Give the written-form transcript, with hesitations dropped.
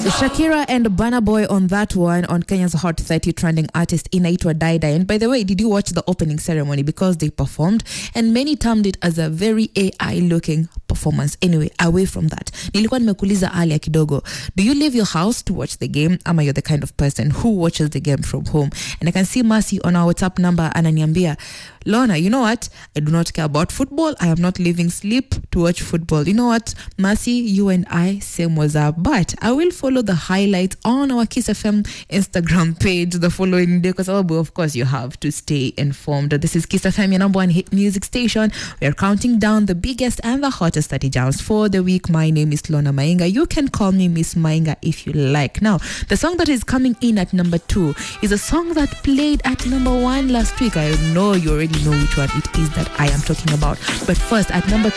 Shakira and Burna Boy on that one on Kenya's Hot 30 trending artist inaitwa Dai Dai. And by the way, did you watch the opening ceremony? Because they performed and many termed it as a very AI looking performance. Anyway, away from that, nilikuwa nimekuuliza alia kidogo, do you leave your house to watch the game, ama you're the kind of person who watches the game from home? And I can see Mercy on our WhatsApp number ananiambia, Lorna, you know what? I do not care about football. I am not leaving sleep to watch football. You know what, Mercy, you and I, same was up. But I will follow the highlights on our Kiss FM Instagram page the following day because, of course, you have to stay informed. This is Kiss FM, your number one hit music station. We are counting down the biggest and the hottest 30 jams for the week. My name is Lorna Mainga. You can call me Miss Mainga if you like. Now, the song that is coming in at number 2 is a song that played at number 1 last week. I know you already know which one it is that I am talking about. But first, at number